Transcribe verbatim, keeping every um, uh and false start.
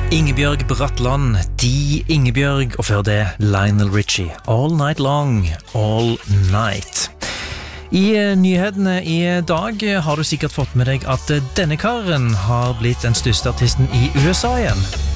Ingebjørg Bratland, De Ingebjørg, og før det Lionel Richie, All Night Long, All Night. I nyhetene i dag har du sikkert fått med deg at denne karen har blitt den største artisten i U S A igjen.